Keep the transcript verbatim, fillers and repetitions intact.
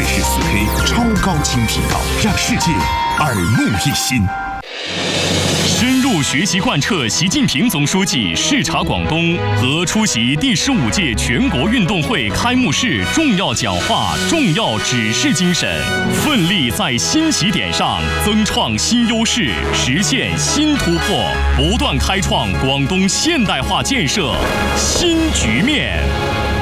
惠氏四 K 超高清频道，让世界耳目一新。深入学习贯彻习近平总书记视察广东和出席第十五届全国运动会开幕式重要讲话、重要指示精神，奋力在新起点上增创新优势，实现新突破，不断开创广东现代化建设新局面。